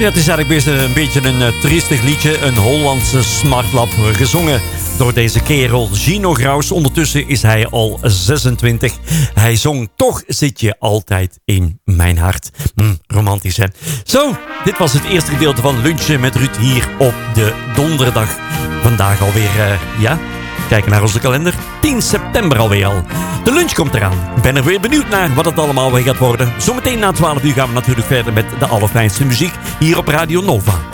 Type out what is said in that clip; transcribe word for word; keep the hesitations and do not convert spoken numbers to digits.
Ja, het is eigenlijk best een beetje een uh, triestig liedje. Een Hollandse smartlap, gezongen door deze kerel Gino Graus. Ondertussen is hij al zesentwintig. Hij zong Toch zit je altijd in mijn hart. Hm, romantisch, hè? Zo, dit was het eerste gedeelte van Lunchen met Ruud hier op de donderdag. Vandaag alweer, uh, ja... Kijken naar onze kalender. tien september alweer al. De lunch komt eraan. Ik ben er weer benieuwd naar wat het allemaal weer gaat worden. Zometeen na twaalf uur gaan we natuurlijk verder met de allerfijnste muziek hier op Radio Nova.